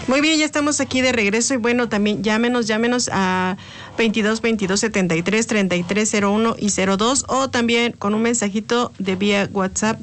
Muy bien, ya estamos aquí de regreso y bueno, también llámenos a 22-22-73-33-01 y 02 o también con un mensajito de vía WhatsApp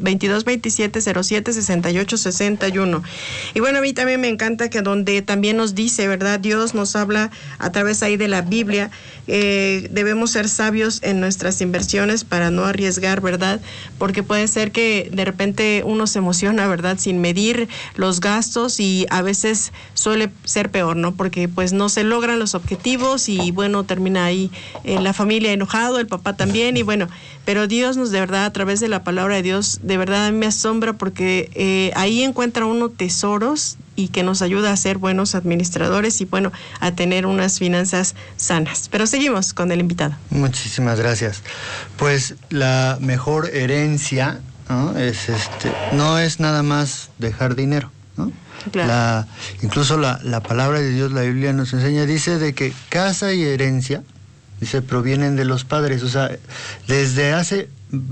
22-27-07-68-61. Y bueno, a mí también me encanta que donde también nos dice, ¿verdad? Dios nos habla a través ahí de la Biblia, debemos ser sabios en nuestras inversiones para no arriesgar, ¿verdad? Porque puede ser que de repente uno se emociona, ¿verdad? Sin medir los gastos y a veces suele ser peor, ¿no? Porque pues no se logran los objetivos y bueno, termina ahí la familia enojado, el papá también y bueno, pero Dios nos de verdad a través de la palabra de Dios, de verdad a mí me asombra porque ahí encuentra uno tesoros y que nos ayuda a ser buenos administradores y bueno, a tener unas finanzas sanas. Pero seguimos con el invitado. Muchísimas gracias. Pues la mejor herencia, ¿no? No es nada más dejar dinero, ¿no? Claro. Incluso la palabra de Dios, la Biblia nos enseña, dice de que casa y herencia, dice, provienen de los padres. O sea, desde hace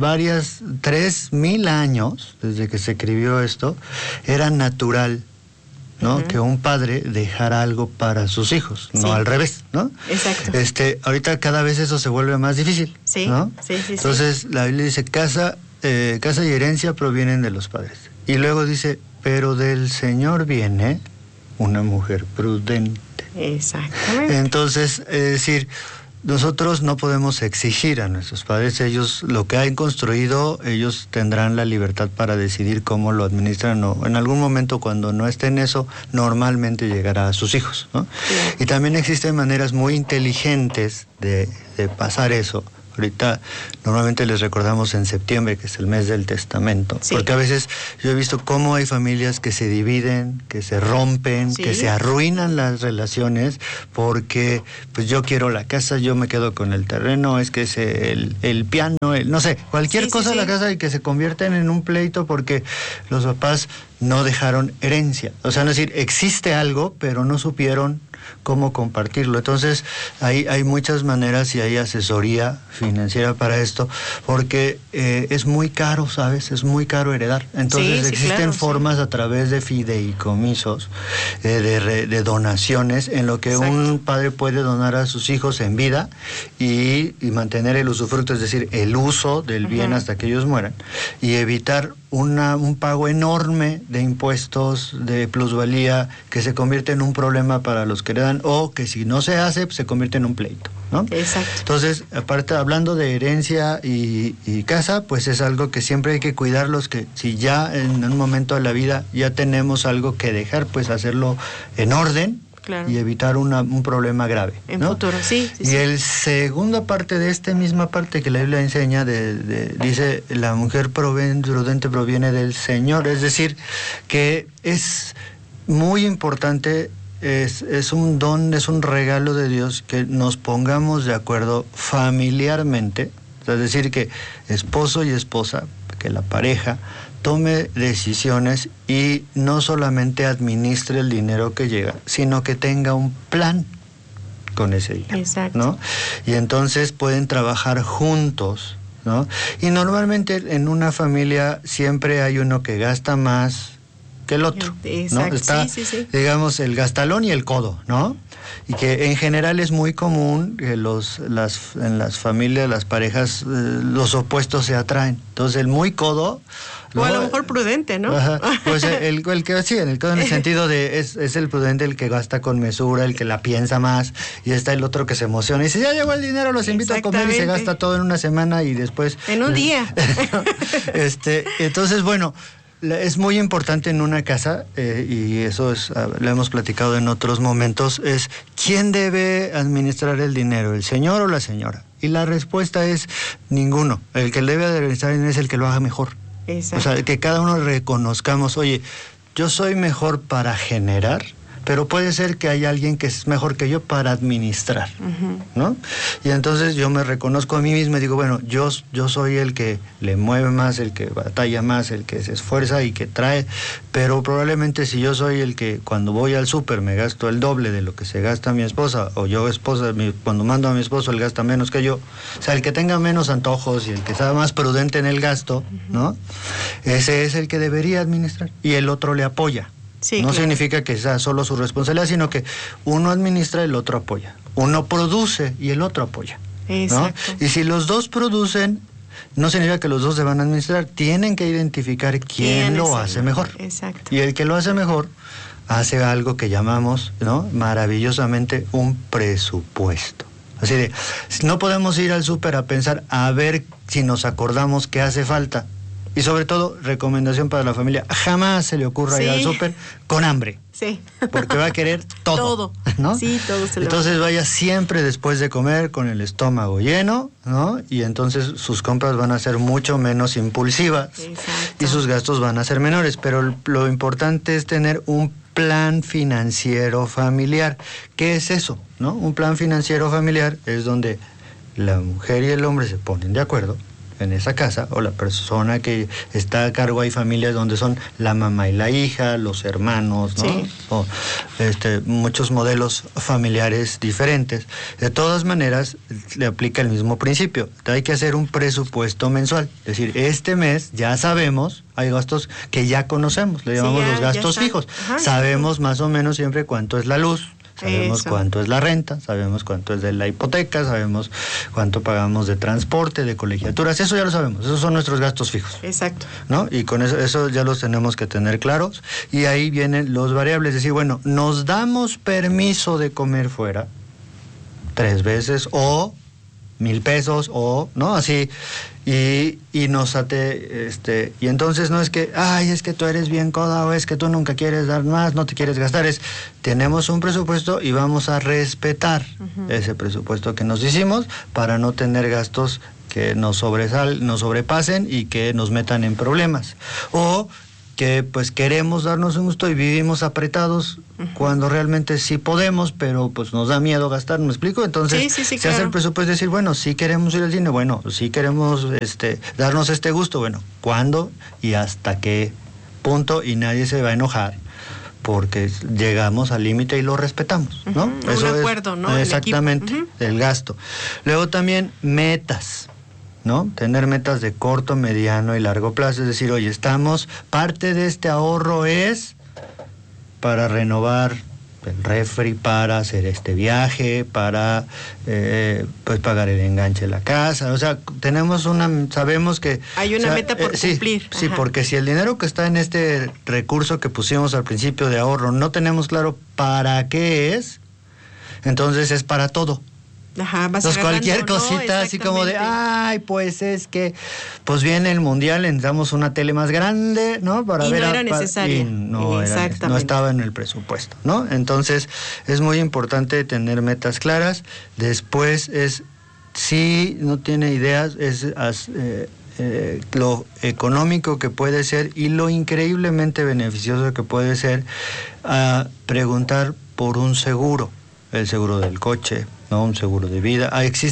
3,000 años, desde que se escribió esto, era natural, ¿no? Que un padre dejara algo para sus hijos, no al revés, ¿no? Exacto. Ahorita cada vez eso se vuelve más difícil, sí, ¿no? Sí. Entonces la Biblia dice casa y herencia provienen de los padres. Y luego dice, pero del Señor viene una mujer prudente. Exactamente. Entonces, es decir, nosotros no podemos exigir a nuestros padres, ellos lo que han construido, ellos tendrán la libertad para decidir cómo lo administran o en algún momento cuando no estén eso, normalmente llegará a sus hijos, ¿no? Sí. Y también existen maneras muy inteligentes de pasar eso. Ahorita normalmente les recordamos en septiembre, que es el mes del testamento, porque a veces yo he visto cómo hay familias que se dividen, que se rompen, que se arruinan las relaciones, porque pues yo quiero la casa, yo me quedo con el terreno, es que es el piano, no sé, cualquier cosa de la casa y que se convierten en un pleito porque los papás no dejaron herencia. O sea, es decir, existe algo, pero no supieron cómo compartirlo. Entonces, hay muchas maneras y hay asesoría financiera para esto, porque es muy caro, ¿sabes? Es muy caro heredar. Entonces, existen formas a través de fideicomisos, de donaciones, en lo que un padre puede donar a sus hijos en vida y mantener el usufructo, es decir, el uso del bien hasta que ellos mueran, y evitar un pago enorme de impuestos, de plusvalía, que se convierte en un problema para los que heredan, o que si no se hace, pues se convierte en un pleito, ¿no? Exacto. Entonces, aparte, hablando de herencia y casa, pues es algo que siempre hay que cuidarlos, que si ya en un momento de la vida ya tenemos algo que dejar, pues hacerlo en orden. Claro. Y evitar un problema grave en ¿no? futuro, sí. Y el segunda parte de esta misma parte que la Biblia enseña, dice, la mujer prudente proviene del Señor, es decir, que es muy importante, es un don, es un regalo de Dios que nos pongamos de acuerdo familiarmente, es decir, que esposo y esposa, que la pareja tome decisiones y no solamente administre el dinero que llega, sino que tenga un plan con ese dinero. Exacto. ¿No? Y entonces pueden trabajar juntos, ¿no? Y normalmente en una familia siempre hay uno que gasta más que el otro, exacto. ¿no? Está, digamos, el gastalón y el codo, ¿no? Y que en general es muy común que en las familias, las parejas, los opuestos se atraen. Entonces el muy codo... O a lo mejor prudente, ¿no? Ajá, pues el que sí, en el sentido de es el prudente, el que gasta con mesura, el que la piensa más, y está el otro que se emociona y dice, ya llegó el dinero, los invito a comer, y se gasta todo en una semana y después... En un día. Entonces, bueno, es muy importante en una casa, y eso lo hemos platicado en otros momentos, es ¿quién debe administrar el dinero, el señor o la señora? Y la respuesta es ninguno. El que debe administrar el dinero es el que lo haga mejor. Exacto. O sea, que cada uno reconozcamos, oye, yo soy mejor para generar, pero puede ser que hay alguien que es mejor que yo para administrar, ¿no? Y entonces yo me reconozco a mí mismo y digo, bueno, yo soy el que le mueve más, el que batalla más, el que se esfuerza y que trae, pero probablemente si yo soy el que cuando voy al súper me gasto el doble de lo que se gasta mi esposa, o yo cuando mando a mi esposo él gasta menos que yo, o sea, el que tenga menos antojos y el que sea más prudente en el gasto, ¿no? Ese es el que debería administrar y el otro le apoya. Sí, no claro. significa que sea solo su responsabilidad, sino que uno administra y el otro apoya. Uno produce y el otro apoya. Exacto. ¿No? Y si los dos producen, no significa que los dos se van a administrar, tienen que identificar quién lo hace mejor. Exacto. Y el que lo hace mejor hace algo que llamamos, ¿no?, maravillosamente un presupuesto. Así de, no podemos ir al súper a pensar a ver si nos acordamos qué hace falta. Y sobre todo, recomendación para la familia, jamás se le ocurra ir al súper con hambre. Sí. Porque va a querer todo. Todo. ¿No? Sí, todo se lo Entonces vaya siempre después de comer con el estómago lleno, ¿no? Y entonces sus compras van a ser mucho menos impulsivas. Exacto. Y sus gastos van a ser menores. Pero lo importante es tener un plan financiero familiar. ¿Qué es eso? ¿No? Un plan financiero familiar es donde la mujer y el hombre se ponen de acuerdo en esa casa, o la persona que está a cargo. Hay familias donde son la mamá y la hija, los hermanos, ¿no? Sí. O muchos modelos familiares diferentes. De todas maneras, le aplica el mismo principio. Hay que hacer un presupuesto mensual. Es decir, este mes ya sabemos, hay gastos que ya conocemos, le llamamos los gastos fijos. Ajá, sabemos más o menos siempre cuánto es la luz. Sabemos Eso. cuánto es la renta, sabemos cuánto es de la hipoteca, sabemos cuánto pagamos de transporte, de colegiaturas, eso ya lo sabemos, esos son nuestros gastos fijos. Exacto. ¿No? Y con eso ya los tenemos que tener claros, y ahí vienen los variables, es decir, bueno, nos damos permiso de comer fuera 3 veces o 1,000 pesos o, ¿no? Así, y y entonces no es que, ay, es que tú eres bien coda, o es que tú nunca quieres dar más, no te quieres gastar, tenemos un presupuesto y vamos a respetar ese presupuesto que nos hicimos para no tener gastos que nos sobrepasen y que nos metan en problemas. O que pues queremos darnos un gusto y vivimos apretados cuando realmente sí podemos, pero pues nos da miedo gastar, ¿me explico? Entonces sí, se hace el presupuesto, decir, bueno, sí queremos ir al cine, bueno, sí queremos darnos este gusto, bueno, ¿cuándo y hasta qué punto? Y nadie se va a enojar porque llegamos al límite y lo respetamos, ¿no? Eso un acuerdo, ¿no? Exactamente, el gasto. Luego también metas, ¿no? Tener metas de corto, mediano y largo plazo, es decir, oye, parte de este ahorro es para renovar el refri, para hacer este viaje, para pues pagar el enganche de la casa, o sea, sabemos que hay una meta por cumplir. Sí, porque si el dinero que está en este recurso que pusimos al principio de ahorro no tenemos claro para qué es, entonces es para todo. Ajá, entonces cualquier cosita, así como de, ay, pues es que pues viene el mundial, necesitamos una tele más grande, ¿no? Para ver, no era necesaria. No estaba en el presupuesto, ¿no? Entonces es muy importante tener metas claras. Después si no tiene ideas, lo económico que puede ser y lo increíblemente beneficioso que puede ser preguntar por un seguro, el seguro del coche, ¿no? Un seguro de vida.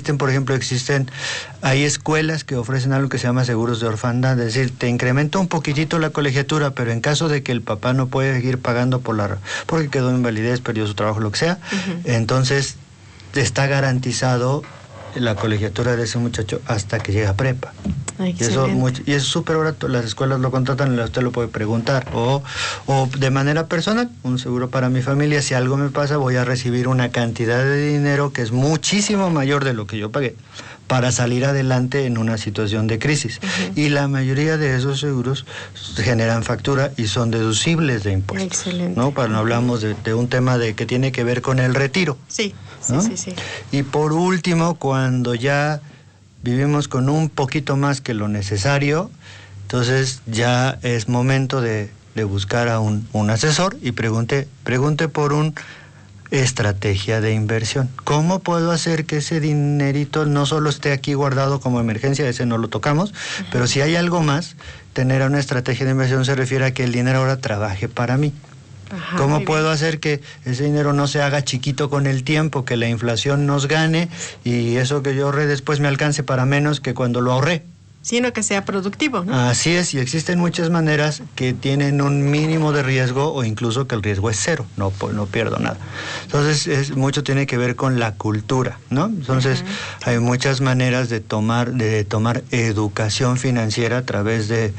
Hay escuelas que ofrecen algo que se llama seguros de orfandad, es decir, te incrementa un poquitito la colegiatura, pero en caso de que el papá no puede seguir pagando porque quedó en invalidez, perdió su trabajo, lo que sea, entonces está garantizado la colegiatura de ese muchacho hasta que llega a prepa. Y es súper barato, las escuelas lo contratan, usted lo puede preguntar, o de manera personal, un seguro para mi familia, si algo me pasa voy a recibir una cantidad de dinero que es muchísimo mayor de lo que yo pagué para salir adelante en una situación de crisis. Y la mayoría de esos seguros generan factura y son deducibles de impuestos. Excelente. ¿No? No hablamos de un tema que tiene que ver con el retiro. Sí, ¿no? sí. Y por último, cuando ya vivimos con un poquito más que lo necesario, entonces ya es momento de buscar a un asesor y pregunte por una estrategia de inversión. ¿Cómo puedo hacer que ese dinerito no solo esté aquí guardado como emergencia, ese no lo tocamos, pero si hay algo más, tener una estrategia de inversión se refiere a que el dinero ahora trabaje para mí? Ajá, ¿Cómo puedo hacer que ese dinero no se haga chiquito con el tiempo, que la inflación nos gane y eso que yo ahorré después me alcance para menos que cuando lo ahorré? sino que sea productivo, ¿no? Así es, y existen muchas maneras que tienen un mínimo de riesgo o incluso que el riesgo es cero, no pierdo nada. Entonces, mucho tiene que ver con la cultura, ¿no? Entonces, hay muchas maneras de tomar educación financiera a través de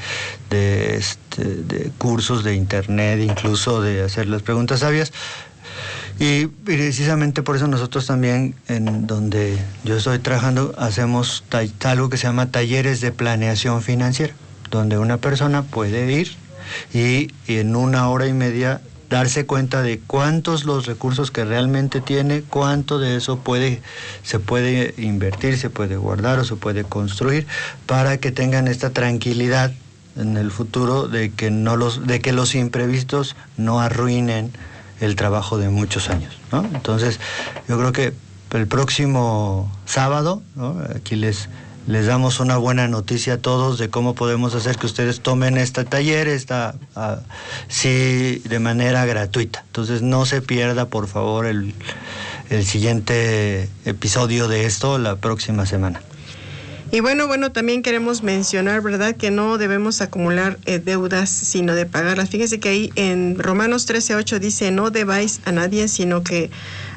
cursos de internet, incluso de hacer las preguntas sabias. Y precisamente por eso nosotros también, en donde yo estoy trabajando, hacemos algo que se llama talleres de planeación financiera, donde una persona puede ir y en 1 hora y media darse cuenta de cuántos los recursos que realmente tiene, cuánto de eso se puede invertir, se puede guardar o se puede construir, para que tengan esta tranquilidad en el futuro de que los imprevistos no arruinen el trabajo de muchos años, ¿no? Entonces, yo creo que el próximo sábado, ¿no? Aquí les damos una buena noticia a todos de cómo podemos hacer que ustedes tomen este taller, sí, de manera gratuita. Entonces, no se pierda, por favor, el siguiente episodio de esto la próxima semana. Y bueno, también queremos mencionar, ¿verdad?, que no debemos acumular deudas, sino de pagarlas. Fíjese que ahí en Romanos 13:8 dice, no debáis a nadie, sino que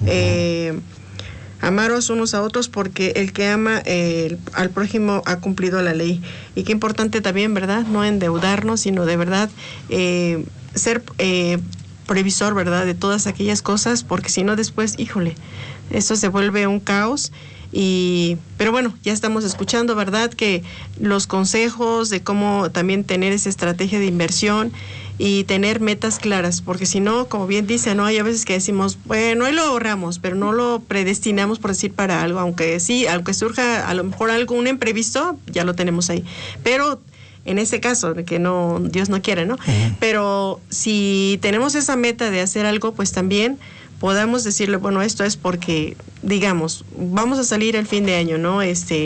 amaros unos a otros, porque el que ama al prójimo ha cumplido la ley. Y qué importante también, ¿verdad?, no endeudarnos, sino de verdad ser previsor, ¿verdad?, de todas aquellas cosas, porque si no después, híjole, eso se vuelve un caos. Pero bueno, ya estamos escuchando, ¿verdad?, que los consejos de cómo también tener esa estrategia de inversión y tener metas claras, porque si no, como bien dice, no, hay a veces que decimos, bueno, ahí lo ahorramos, pero no lo predestinamos, por decir, para algo, aunque surja a lo mejor algún imprevisto, ya lo tenemos ahí, pero en ese caso, de que no, Dios no quiere, ¿no? Pero si tenemos esa meta de hacer algo, pues también podamos decirle, bueno, esto es porque, digamos, vamos a salir el fin de año, ¿no?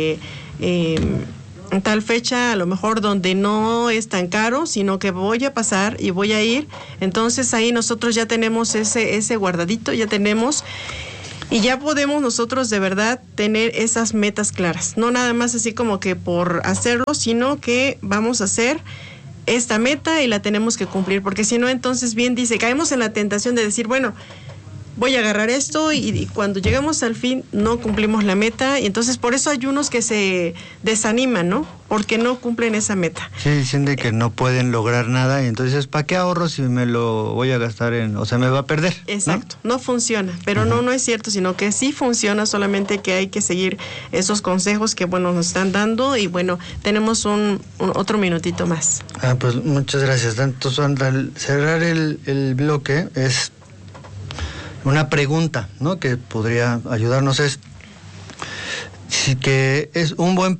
Tal fecha, a lo mejor donde no es tan caro, sino que voy a pasar y voy a ir. Entonces ahí nosotros ya tenemos ese guardadito, ya tenemos, y ya podemos nosotros de verdad tener esas metas claras. No nada más así como que por hacerlo, sino que vamos a hacer esta meta y la tenemos que cumplir, porque si no, entonces bien dice, caemos en la tentación de decir, bueno, voy a agarrar esto y cuando llegamos al fin no cumplimos la meta, y entonces por eso hay unos que se desaniman, ¿no? Porque no cumplen esa meta. Sí, dicen de que no pueden lograr nada y entonces ¿para qué ahorro si me lo voy a gastar o sea, me va a perder? Exacto, no funciona, pero no es cierto, sino que sí funciona, solamente que hay que seguir esos consejos que, bueno, nos están dando. Y bueno, tenemos otro minutito más. Pues muchas gracias. Entonces, al cerrar el bloque es una pregunta, ¿no?, que podría ayudarnos, es si que es un buen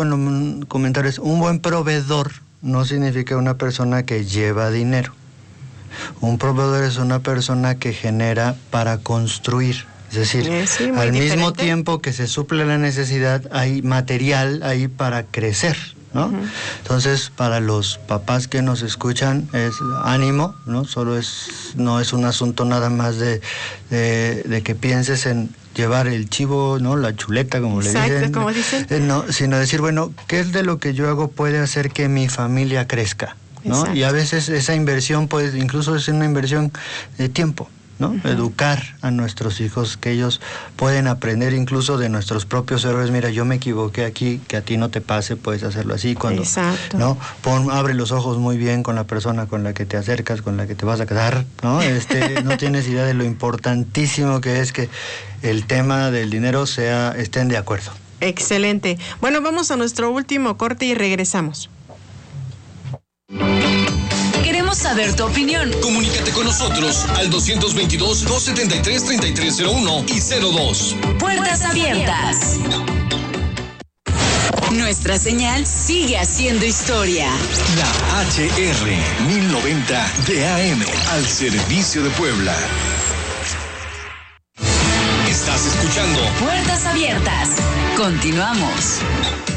proveedor no significa una persona que lleva dinero. Un proveedor es una persona que genera para construir. Es decir, al mismo tiempo que se suple la necesidad, hay material ahí para crecer, ¿no? Entonces, para los papás que nos escuchan, es ánimo, ¿no? No es un asunto nada más de que pienses en llevar el chivo, ¿no?, la chuleta, como le dicen. Exacto, como dicen. No, sino decir, bueno, ¿qué es de lo que yo hago puede hacer que mi familia crezca, ¿no? Exacto. Y a veces esa inversión, pues, incluso es una inversión de tiempo, ¿no? Educar a nuestros hijos, que ellos pueden aprender incluso de nuestros propios errores. Mira, yo me equivoqué aquí, que a ti no te pase, puedes hacerlo así. Exacto. ¿No? Abre los ojos muy bien con la persona con la que te acercas, con la que te vas a casar, ¿no? No tienes idea de lo importantísimo que es que el tema del dinero estén de acuerdo. Excelente. Bueno, vamos a nuestro último corte y regresamos. Queremos saber tu opinión. Comunícate con nosotros al 222-273-3301 y 02. Puertas abiertas. Nuestra señal sigue haciendo historia. La HR 1090 de AM al servicio de Puebla. Estás escuchando Puertas abiertas. Continuamos.